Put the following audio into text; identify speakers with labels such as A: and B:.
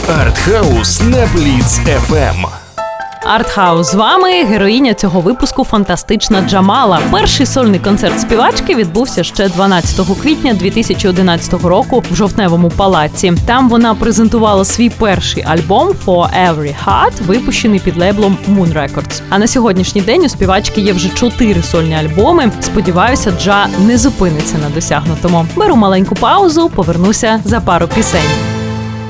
A: Артхаус на Бліц FM.
B: Артхаус з вами, героїня цього випуску фантастична Джамала. Перший сольний концерт співачки відбувся ще 12 квітня 2011 року в Жовтневому палаці. Там вона презентувала свій перший альбом «For Every Heart», випущений під лейблом Moon Records. А на сьогоднішній день у співачки є вже 4 сольні альбоми. Сподіваюся, Джа не зупиниться на досягнутому. Беру маленьку паузу, повернуся за пару пісень.